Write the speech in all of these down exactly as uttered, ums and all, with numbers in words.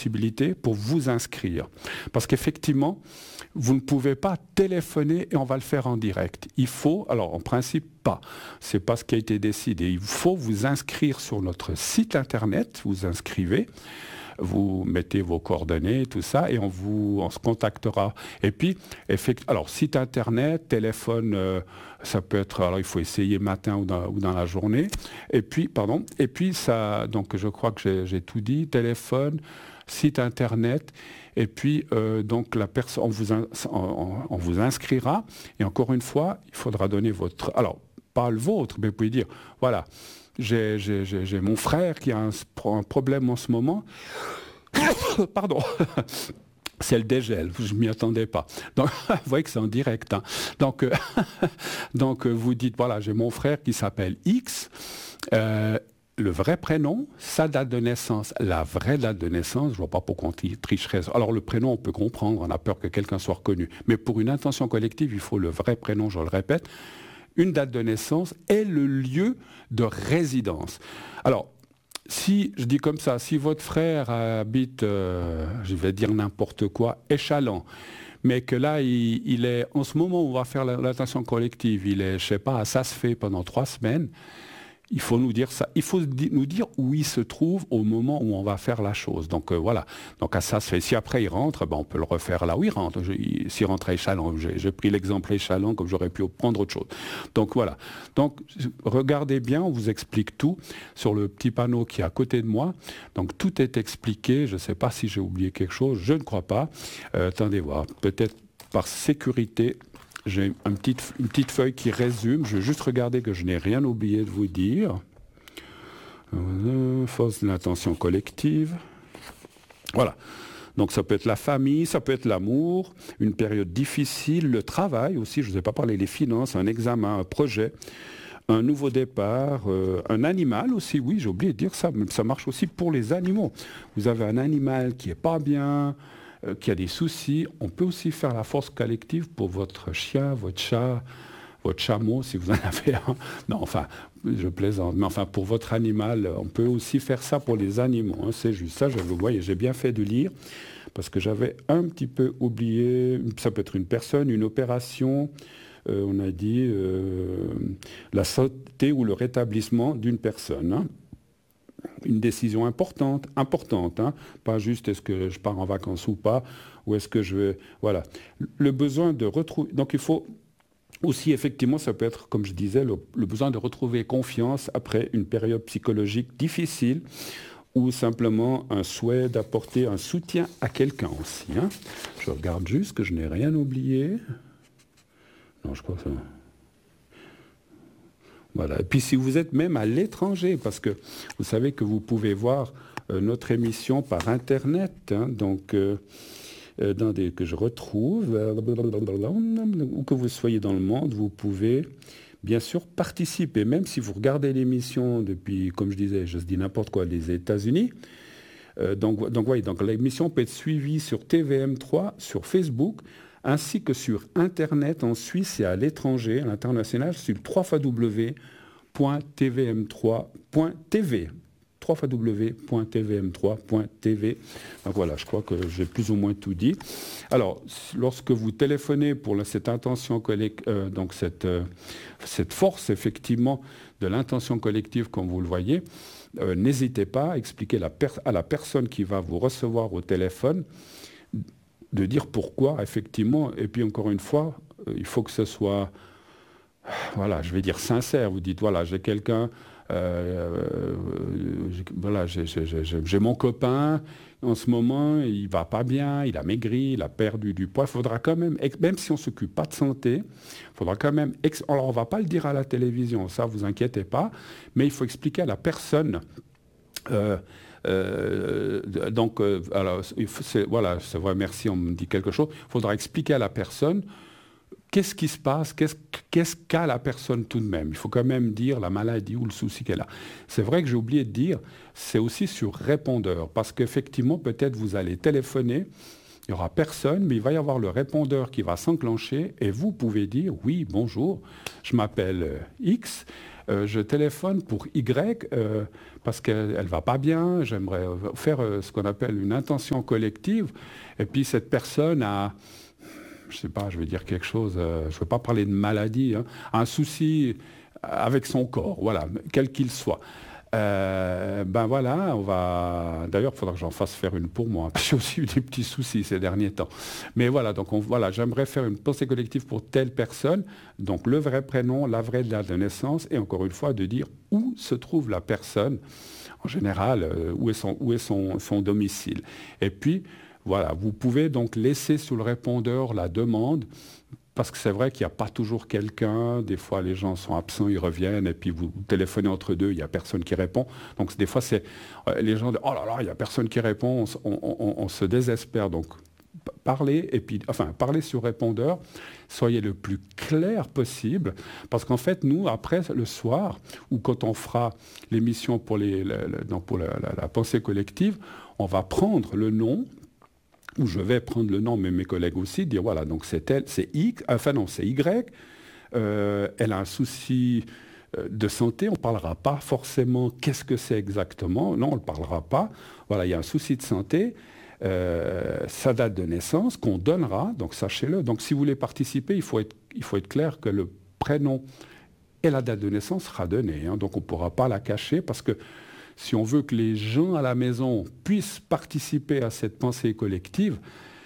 possibilité pour vous inscrire. Parce qu'effectivement, vous ne pouvez pas téléphoner et on va le faire en direct. Il faut, alors en principe pas, c'est pas ce qui a été décidé. Il faut vous inscrire sur notre site internet, vous inscrivez, vous mettez vos coordonnées, tout ça, et on vous, on se contactera. Et puis, effect... alors site internet, téléphone, euh, ça peut être, alors il faut essayer matin ou dans, ou dans la journée. Et puis, pardon, et puis ça, donc je crois que j'ai, j'ai tout dit, téléphone, site internet. Et puis, euh, donc, la personne, on vous, in, on, on vous inscrira. Et encore une fois, il faudra donner votre... Alors, pas le vôtre, mais vous pouvez dire, voilà, j'ai, j'ai, j'ai, j'ai mon frère qui a un, un problème en ce moment. Pardon. C'est le dégel, je ne m'y attendais pas. Donc, vous voyez que c'est en direct. Hein. Donc, euh, donc, vous dites, voilà, j'ai mon frère qui s'appelle X. Euh, Le vrai prénom, sa date de naissance, la vraie date de naissance, je ne vois pas pourquoi on tricherait. Alors le prénom, on peut comprendre, on a peur que quelqu'un soit reconnu. Mais pour une intention collective, il faut le vrai prénom, je le répète, une date de naissance et le lieu de résidence. Alors, si, je dis comme ça, si votre frère habite, euh, je vais dire n'importe quoi, Échallens, mais que là, il, il est, en ce moment où on va faire l'intention collective, il est, je ne sais pas, à Saas-Fee pendant trois semaines, il faut nous dire ça. Il faut nous dire où il se trouve au moment où on va faire la chose. Donc euh, voilà. Donc à ça se fait. Si après il rentre, ben, on peut le refaire là où il rentre. Je, il, s'il rentre à Échallens, j'ai, j'ai pris l'exemple Échallens comme j'aurais pu prendre autre chose. Donc voilà. Donc regardez bien, on vous explique tout sur le petit panneau qui est à côté de moi. Donc tout est expliqué. Je ne sais pas si j'ai oublié quelque chose. Je ne crois pas. Euh, attendez voir. Peut-être par sécurité. J'ai une petite, une petite feuille qui résume. Je vais juste regarder que je n'ai rien oublié de vous dire. Euh, force de l'attention collective. Voilà. Donc ça peut être la famille, ça peut être l'amour, une période difficile, le travail aussi, je ne vous ai pas parlé, les finances, un examen, un projet, un nouveau départ, euh, un animal aussi, oui, j'ai oublié de dire ça, mais ça marche aussi pour les animaux. Vous avez un animal qui n'est pas bien, qui a des soucis, on peut aussi faire la force collective pour votre chien, votre chat, votre chameau, si vous en avez un. Non, enfin, je plaisante, mais enfin, pour votre animal, on peut aussi faire ça pour les animaux. Hein, c'est juste ça, je vous voyez, j'ai bien fait de lire, parce que j'avais un petit peu oublié, ça peut être une personne, une opération, euh, on a dit euh, la santé ou le rétablissement d'une personne. Hein. Une décision importante, importante, hein, pas juste est-ce que je pars en vacances ou pas, ou est-ce que je vais... Voilà. Le besoin de retrouver... Donc il faut aussi, effectivement, ça peut être, comme je disais, le, le besoin de retrouver confiance après une période psychologique difficile, ou simplement un souhait d'apporter un soutien à quelqu'un aussi. Hein. Je regarde juste que je n'ai rien oublié. Non, je crois que ça... Voilà. Et puis si vous êtes même à l'étranger, parce que vous savez que vous pouvez voir euh, notre émission par Internet, hein, donc euh, euh, dans des, que je retrouve, euh, où que vous soyez dans le monde, vous pouvez bien sûr participer, même si vous regardez l'émission depuis, comme je disais, je dis n'importe quoi, les États-Unis. Euh, donc, donc, ouais, donc l'émission peut être suivie sur T V M trois, sur Facebook, ainsi que sur Internet en Suisse et à l'étranger, à l'international, sur w w w point t v m trois point t v. w w w point t v m trois point t v. Donc voilà, je crois que j'ai plus ou moins tout dit. Alors, lorsque vous téléphonez pour cette intention collective, euh, donc cette, euh, cette force effectivement de l'intention collective, comme vous le voyez, euh, n'hésitez pas à expliquer la per- à la personne qui va vous recevoir au téléphone de dire pourquoi, effectivement, et puis encore une fois, euh, il faut que ce soit, voilà, je vais dire sincère. Vous dites, voilà, j'ai quelqu'un, euh, euh, j'ai, voilà, j'ai, j'ai, j'ai, j'ai mon copain, en ce moment, il va pas bien, il a maigri, il a perdu du poids. Il faudra quand même, même si on ne s'occupe pas de santé, il faudra quand même, ex- alors on ne va pas le dire à la télévision, ça, vous inquiétez pas, mais il faut expliquer à la personne. Euh, Euh, donc, euh, alors, c'est, voilà, c'est vrai, merci, on me dit quelque chose. Il faudra expliquer à la personne qu'est-ce qui se passe, qu'est-ce, qu'est-ce qu'a la personne tout de même. Il faut quand même dire la maladie ou le souci qu'elle a. C'est vrai que j'ai oublié de dire, c'est aussi sur répondeur, parce qu'effectivement, peut-être vous allez téléphoner, il n'y aura personne, mais il va y avoir le répondeur qui va s'enclencher et vous pouvez dire, oui, bonjour, je m'appelle X, euh, je téléphone pour Y euh, parce qu'elle ne va pas bien, j'aimerais faire euh, ce qu'on appelle une intention collective, et puis cette personne a, je ne sais pas, je vais dire quelque chose, euh, je ne veux pas parler de maladie, hein, un souci avec son corps, voilà, quel qu'il soit. Euh, ben voilà, on va. D'ailleurs, il faudra que j'en fasse faire une pour moi. J'ai aussi eu des petits soucis ces derniers temps. Mais voilà, donc on, voilà, j'aimerais faire une pensée collective pour telle personne. Donc le vrai prénom, la vraie date de naissance, et encore une fois de dire où se trouve la personne, en général, euh, où est son, où est son, son domicile. Et puis voilà, vous pouvez donc laisser sous le répondeur la demande. Parce que c'est vrai qu'il n'y a pas toujours quelqu'un, des fois les gens sont absents, ils reviennent, et puis vous téléphonez entre deux, il n'y a personne qui répond. Donc des fois, c'est les gens disent, oh là là, il n'y a personne qui répond, on, on, on, on se désespère. Donc parlez, et puis, enfin, parlez sur répondeur, soyez le plus clair possible, parce qu'en fait, nous, après, le soir, ou quand on fera l'émission pour, les, la, la, non, pour la, la, la pensée collective, on va prendre le nom, où je vais prendre le nom, mais mes collègues aussi, dire voilà, donc c'est elle, c'est X, enfin non, c'est Y, euh, elle a un souci de santé, on ne parlera pas forcément qu'est-ce que c'est exactement, non, on ne parlera pas, voilà, il y a un souci de santé, euh, sa date de naissance qu'on donnera, donc sachez-le, donc si vous voulez participer, il faut être, il faut être clair que le prénom et la date de naissance sera donnée, hein, donc on ne pourra pas la cacher parce que si on veut que les gens à la maison puissent participer à cette pensée collective,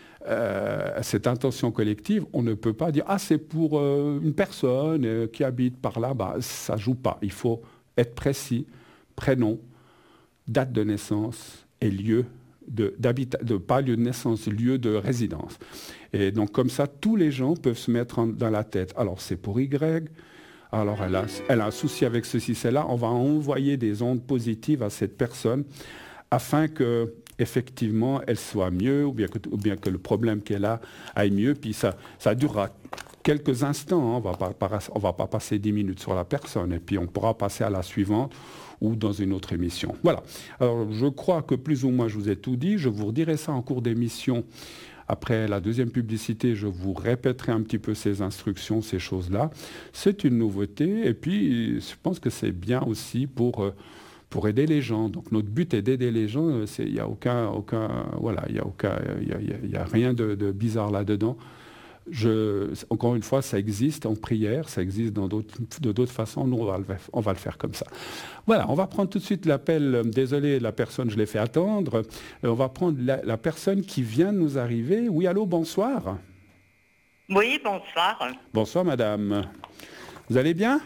euh, à cette intention collective, on ne peut pas dire « Ah, c'est pour euh, une personne euh, qui habite par là bah, ». Ça ne joue pas. Il faut être précis, prénom, date de naissance et lieu de, d'habitation, de, pas lieu de naissance, lieu de résidence. Et donc comme ça, tous les gens peuvent se mettre en, dans la tête. Alors c'est pour Y, alors elle a, elle a un souci avec ceci, cela, on va envoyer des ondes positives à cette personne afin que effectivement elle soit mieux ou bien que, ou bien que le problème qu'elle a aille mieux, puis ça, ça durera quelques instants, hein. On ne va pas passer dix minutes sur la personne et puis on pourra passer à la suivante ou dans une autre émission. Voilà, alors je crois que plus ou moins je vous ai tout dit, je vous redirai ça en cours d'émission. Après la deuxième publicité, je vous répéterai un petit peu ces instructions, ces choses-là. C'est une nouveauté et puis je pense que c'est bien aussi pour, pour aider les gens. Donc notre but est d'aider les gens. Il n'y a aucun, aucun, voilà, il y a aucun, il y a, il y a rien de, de bizarre là-dedans. Je, encore une fois, ça existe en prière, ça existe dans d'autres, de d'autres façons. Nous, on va, le, on va le faire comme ça. Voilà, on va prendre tout de suite l'appel. Désolé, la personne, je l'ai fait attendre. On va prendre la, la personne qui vient de nous arriver. Oui, allô, bonsoir. Oui, bonsoir. Bonsoir, madame. Vous allez bien?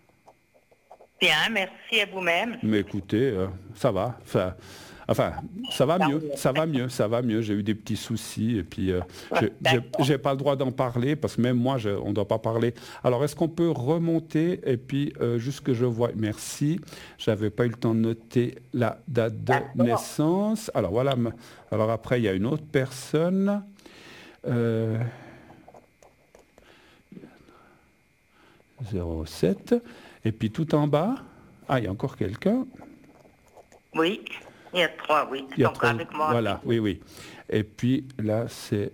Bien, merci à vous-même. Mais écoutez, euh, ça va. Ça, Enfin, ça va mieux, ça va mieux, ça va mieux. J'ai eu des petits soucis et puis euh, je n'ai pas le droit d'en parler parce que même moi, je, on ne doit pas parler. Alors, est-ce qu'on peut remonter et puis euh, juste que je vois, merci, j'avais pas eu le temps de noter la date de naissance. Alors voilà, alors après, il y a une autre personne. Euh, zéro sept. Et puis tout en bas, ah, il y a encore quelqu'un. Oui. Il y a trois, oui. Il y a Donc trois, avec moi. voilà, oui, oui. Et puis là, c'est...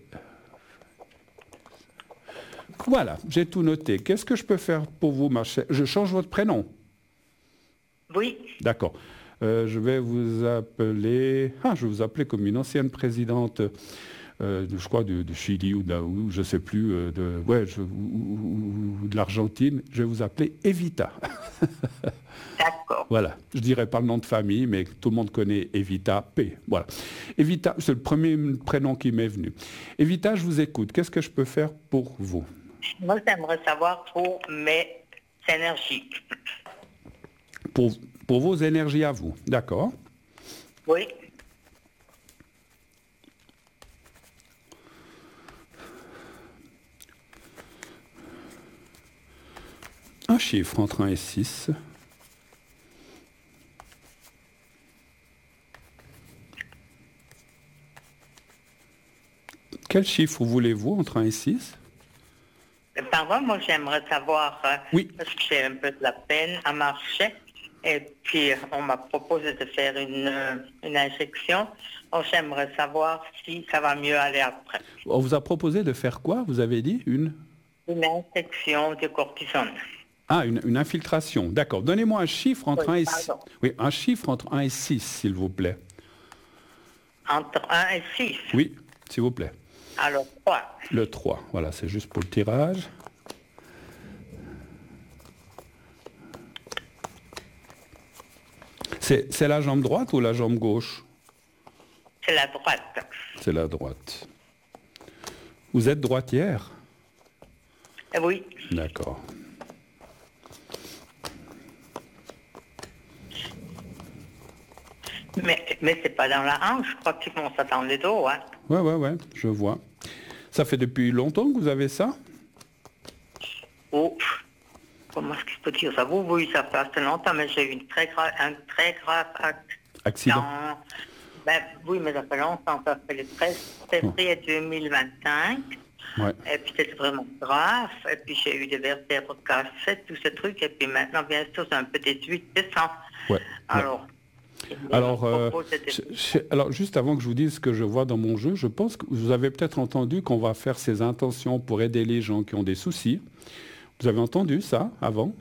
Voilà, j'ai tout noté. Qu'est-ce que je peux faire pour vous, ma chère? Je change votre prénom? Oui. D'accord. Euh, je vais vous appeler... Ah, je vais vous appeler comme une ancienne présidente, euh, je crois, du, du Chili ou de, ou, je ne sais plus, euh, de, ouais, je, ou, ou, ou de l'Argentine. Je vais vous appeler Evita. D'accord. Voilà, je ne dirais pas le nom de famille, mais tout le monde connaît Evita P. Voilà. Evita, c'est le premier prénom qui m'est venu. Evita, je vous écoute. Qu'est-ce que je peux faire pour vous? Moi, j'aimerais savoir pour mes énergies. Pour, pour vos énergies à vous, d'accord. Oui. Un chiffre entre un et six. Quel chiffre voulez-vous entre un et six? Pardon, moi j'aimerais savoir, euh, oui. parce que j'ai un peu de la peine à marcher, et puis on m'a proposé de faire une, euh, une injection, donc j'aimerais savoir si ça va mieux aller après. On vous a proposé de faire quoi, vous avez dit? Une Une injection de cortisone. Ah, une, une infiltration. D'accord. Donnez-moi un chiffre entre Oui, un et six. pardon. Oui, un chiffre entre un et six, s'il vous plaît. Entre un et six. Oui, s'il vous plaît. Alors, trois. Le trois. Voilà, c'est juste pour le tirage. C'est, c'est la jambe droite ou la jambe gauche? C'est la droite. C'est la droite. Vous êtes droitière? Eh oui. D'accord. Mais, mais c'est pas dans la hanche, je crois qu'ils vont s'attendre les dos, hein. Ouais, ouais, ouais, je vois. Ça fait depuis longtemps que vous avez ça? Oh, comment est-ce que je peux dire ça? Oui, oui, ça fait assez longtemps, mais j'ai eu une très grave, un très grave Accident? accident. Ben, oui, mais ça fait longtemps, ça fait le treize février deux mille vingt-cinq. Ouais. Et puis c'était vraiment grave. Et puis j'ai eu des vertèbres cassées, tout ce truc. Et puis maintenant, bien sûr, c'est un peu déduit de sang. Ouais. Alors, Alors, euh, propos, c'était- je- je- alors, juste avant que je vous dise ce que je vois dans mon jeu, je pense que vous avez peut-être entendu qu'on va faire ces intentions pour aider les gens qui ont des soucis. Vous avez entendu ça avant?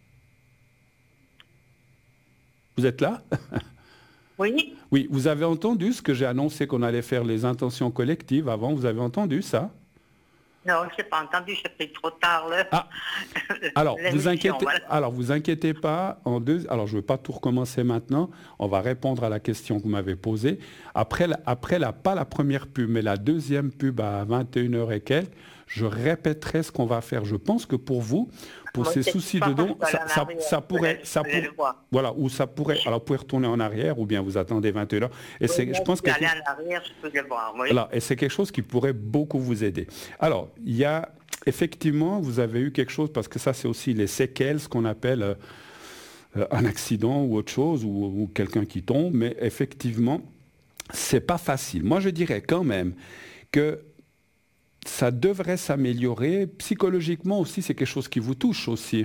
Vous êtes là? Oui, Oui, vous avez entendu ce que j'ai annoncé qu'on allait faire les intentions collectives avant. Vous avez entendu ça? non, je n'ai pas entendu, j'ai pris trop tard là. Ah, alors, vous L'émission, inquiétez, voilà. alors, vous inquiétez pas. En deux, alors, je ne veux pas tout recommencer maintenant. On va répondre à la question que vous m'avez posée. Après, la, après la, pas la première pub, mais la deuxième pub à vingt et une heures et quelques, je répéterai ce qu'on va faire. Je pense que pour vous, pour Moi, ces c'est soucis pas de dons, parce que ça, en ça- arrière, ça pourrait, je ça voulais pourrait, le voir. voilà, ou ça pourrait. Alors, vous pouvez retourner en arrière, ou bien vous attendez vingt et une heures. Et c'est, Oui, je pense je suis que allée en arrière, je peux le voir, oui. voilà, et c'est quelque chose qui pourrait beaucoup vous aider. Alors, il y a effectivement, vous avez eu quelque chose, parce que ça, c'est aussi les séquelles, ce qu'on appelle euh, euh, un accident ou autre chose, ou, ou quelqu'un qui tombe, mais effectivement, c'est pas facile. Moi, je dirais quand même que ça devrait s'améliorer. Psychologiquement aussi, c'est quelque chose qui vous touche aussi.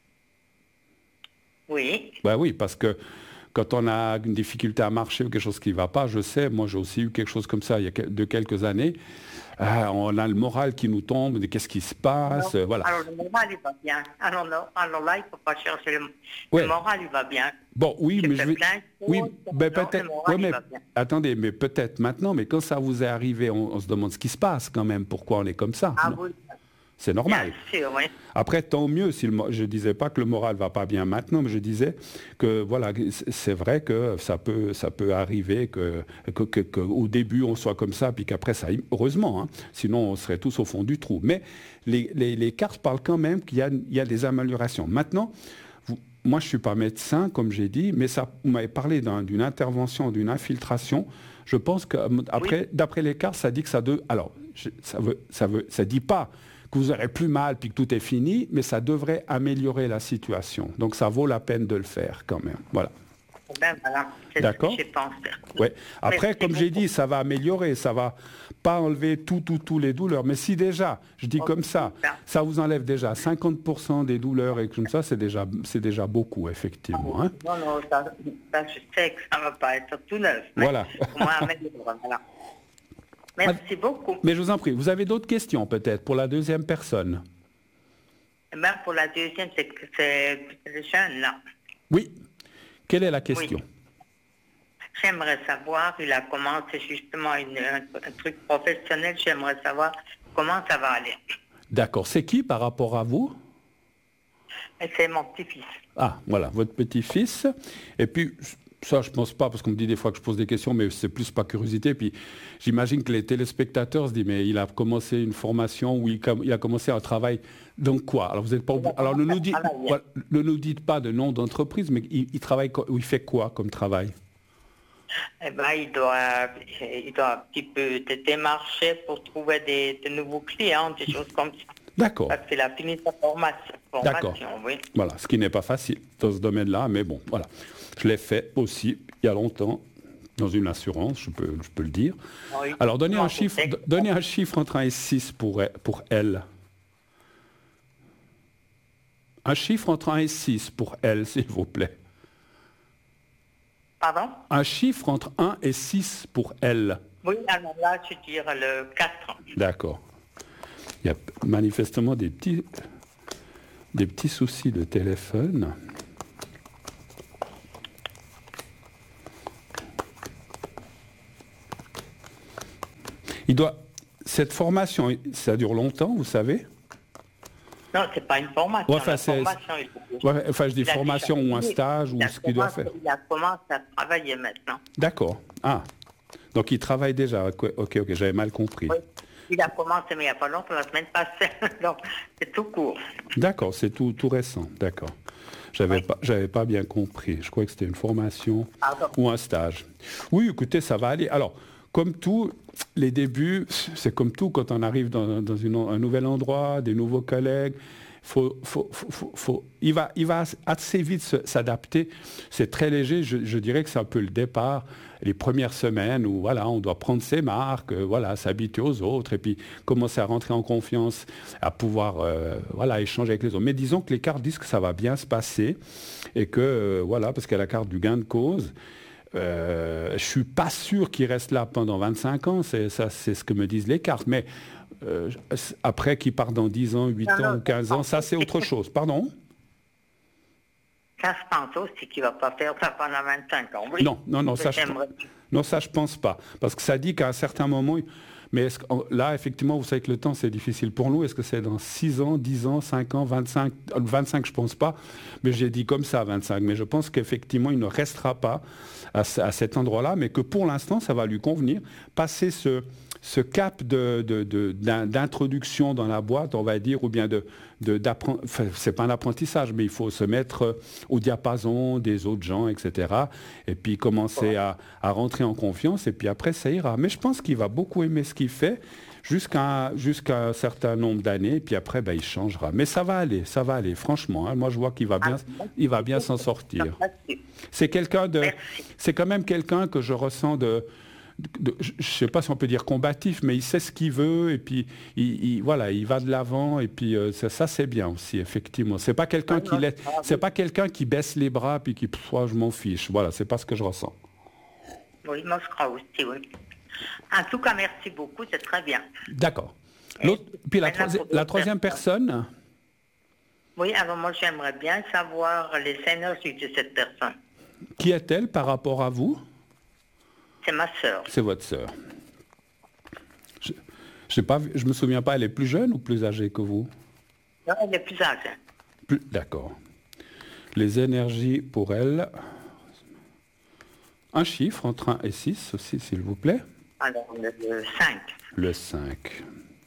Oui, Ben oui, parce que quand on a une difficulté à marcher ou quelque chose qui ne va pas, je sais, moi j'ai aussi eu quelque chose comme ça il y a quel- de quelques années. Ah, on a le moral qui nous tombe, mais qu'est-ce qui se passe, alors, voilà. alors le moral, il va bien. Alors, non, alors là, il ne faut pas chercher le, Ouais. le moral, il va bien. Bon, oui, J'ai mais fait je vais... plein de Oui, choses, ben non, peut-être... le moral, ouais, il mais... va bien. Attendez, mais peut-être maintenant, mais quand ça vous est arrivé, on, on se demande ce qui se passe quand même, pourquoi on est comme ça. Ah non? oui, C'est normal. bien sûr, oui. Après, tant mieux. Si le, mo- je ne disais pas que le moral va pas bien maintenant, mais je disais que voilà, c'est c'est vrai que ça peut, ça peut arriver que, que, que- que au début on soit comme ça, puis qu'après ça, aille- heureusement, hein, sinon on serait tous au fond du trou. Mais les, les- les cartes parlent quand même qu'il y a, il y a des améliorations. Maintenant, vous- moi je suis pas médecin, comme j'ai dit, mais ça, vous m'avez parlé d'un- d'une intervention, d'une infiltration. Je pense que euh, après, d'après les cartes, ça dit que ça de, alors je- ça veut, ça veut, ça dit pas que vous aurez plus mal puis que tout est fini, mais ça devrait améliorer la situation. Donc ça vaut la peine de le faire quand même. Voilà. Ben voilà, c'est ce D'accord. que j'ai pensé. Ouais. Après, Merci comme j'ai beaucoup. dit, ça va améliorer, ça va pas enlever tout, tout, tout les douleurs. Mais si déjà, je dis Oh, comme ça, super. ça vous enlève déjà cinquante pour cent des douleurs et comme ça, c'est déjà, c'est déjà beaucoup, effectivement. Hein. Non, non, ça, ça, je sais que ça ne va pas être tout neuf. mais Voilà. Au moins, améliorer, voilà. Merci beaucoup. Mais je vous en prie, vous avez d'autres questions peut-être pour la deuxième personne? Eh ben, pour la deuxième, c'est que c'est le jeune, là. Oui. Quelle est la question? J'aimerais savoir, il a commencé justement une, un, un truc professionnel, j'aimerais savoir comment ça va aller. D'accord. C'est qui par rapport à vous? Et c'est mon petit-fils. Ah, voilà, votre petit-fils. Et puis, ça, je pense pas, parce qu'on me dit des fois que je pose des questions, mais c'est plus par curiosité. Puis, j'imagine que les téléspectateurs se disent, mais il a commencé une formation où il, il a commencé un travail. Donc quoi? Alors, vous êtes pas obligé- Alors, ne nous, dites, voilà, ne nous dites pas de nom d'entreprise, mais il, il travaille, co- il fait quoi comme travail? Eh ben, il doit, il doit un petit peu te démarcher pour trouver des, de nouveaux clients, des choses comme ça. D'accord. Parce qu'il a fini sa formation, D'accord. formation oui. Voilà, ce qui n'est pas facile dans ce domaine-là, mais bon, voilà. Je l'ai fait aussi il y a longtemps dans une assurance, je peux, je peux le dire. Oui. Alors, donnez Non, un je chiffre, sais. donnez un chiffre entre un et six pour, pour elle. Un chiffre entre un et six pour elle, s'il vous plaît. Pardon? Un chiffre entre un et six pour elle. Oui, alors là, je dirais le quatre. D'accord. Il y a manifestement des petits... des petits soucis de téléphone. Il doit... Cette formation, ça dure longtemps, vous savez? Non, c'est pas une formation. Ouais, enfin, la c'est... formation il faut... ouais, enfin, je dis il formation ou un stage ou ce qu'il doit faire. Il a commencé à travailler maintenant. D'accord. Ah, donc il travaille déjà. Ok, ok, j'avais mal compris. Oui. Il a commencé, mais il n'y a pas longtemps, la semaine passée. Donc, c'est tout court. D'accord, c'est tout, tout récent. D'accord. J'avais oui. pas, j'avais pas bien compris. Je croyais que c'était une formation Pardon. ou un stage. Oui, écoutez, ça va aller. Alors, comme tout, les débuts, c'est comme tout quand on arrive dans, dans une, un nouvel endroit, des nouveaux collègues. Faut, faut, faut, faut, il, va, il va assez vite s'adapter. C'est très léger. Je, je dirais que c'est un peu le départ, les premières semaines où voilà, on doit prendre ses marques, voilà, s'habituer aux autres et puis commencer à rentrer en confiance, à pouvoir euh, voilà, échanger avec les autres. Mais disons que les cartes disent que ça va bien se passer et que, euh, voilà, parce qu'il y a la carte du gain de cause. Euh, je ne suis pas sûr qu'il reste là pendant vingt-cinq ans, c'est, ça, c'est ce que me disent les cartes. Mais euh, après qu'il part dans dix ans, huit ans ou quinze ans, ça c'est autre chose. Pardon ? Ça se pense aussi qu'il ne va pas faire ça pendant vingt-cinq ans. Oui. Non, non, non, ça je, non, ça je pense pas. Parce que ça dit qu'à un certain moment... Mais est-ce que, là, effectivement, vous savez que le temps, c'est difficile pour nous. Est-ce que c'est dans six ans, dix ans, cinq ans, vingt-cinq? vingt-cinq, je ne pense pas. Mais j'ai dit comme ça, vingt-cinq. Mais je pense qu'effectivement, il ne restera pas à, à cet endroit-là, mais que pour l'instant, ça va lui convenir. Passer ce, ce cap de, de, de, d'introduction dans la boîte, on va dire, ou bien de... de d'apprendre, enfin, c'est pas un apprentissage, mais il faut se mettre au diapason des autres gens, et cetera. Et puis commencer à, à rentrer en confiance, et puis après, ça ira. Mais je pense qu'il va beaucoup aimer ce qu'il fait jusqu'à, jusqu'à un certain nombre d'années, et puis après, ben, il changera. Mais ça va aller, ça va aller, franchement. Hein. Moi, je vois qu'il va bien, il va bien s'en sortir. C'est quelqu'un de... C'est quand même quelqu'un que je ressens de... De, je ne sais pas si on peut dire combatif, mais il sait ce qu'il veut et puis il, il, voilà, il va de l'avant et puis euh, ça, ça c'est bien aussi, effectivement. C'est pas quelqu'un qui laisse, c'est pas quelqu'un qui baisse les bras puis qui, pff, oh, je m'en fiche. Voilà, c'est pas ce que je ressens. Oui, moi je crois aussi, oui. En tout cas, merci beaucoup, c'est très bien. D'accord. L'autre, puis la, troisi- la troisième personne. Oui, alors moi j'aimerais bien savoir les énergies de cette personne. Qui est-elle par rapport à vous? C'est ma sœur. C'est votre sœur. Je ne me souviens pas, elle est plus jeune ou plus âgée que vous? Non, elle est plus âgée. Plus, d'accord. Les énergies pour elle. Un chiffre entre un et six aussi, s'il vous plaît. Alors, le, le cinq. Le cinq.